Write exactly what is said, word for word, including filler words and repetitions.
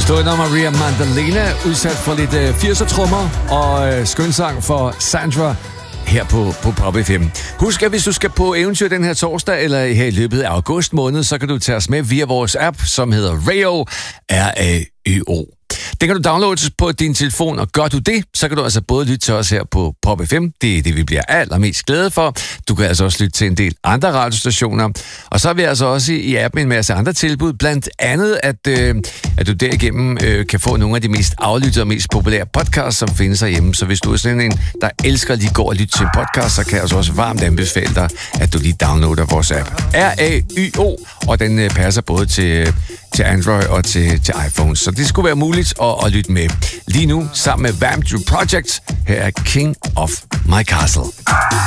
Stående Maria Magdalena, udsat for lidt øh, firser-trummer og øh, skønsang for Sandra her på, på Pop F M. Husk, at hvis du skal på eventyr den her torsdag, eller her i løbet af august måned, så kan du tage os med via vores app, som hedder Rayo, R A Y O. Den kan du downloade på din telefon, og gør du det, så kan du altså både lytte til os her på Pop F M. Det er det, vi bliver allermest glade for. Du kan altså også lytte til en del andre radiostationer. Og så har vi altså også i appen en masse andre tilbud. Blandt andet, at, øh, at du derigennem øh, kan få nogle af de mest aflyttede og mest populære podcasts, som findes herhjemme. Så hvis du er sådan en, der elsker lige gå og lytte til podcast, så kan jeg altså også varmt anbefale dig, at du lige downloader vores app. R A Y O, og den øh, passer både til, til Android og til, til iPhone. Så det skulle være muligt at, at lytte med. Lige nu, sammen med Vamp Project, her er King of My Castle.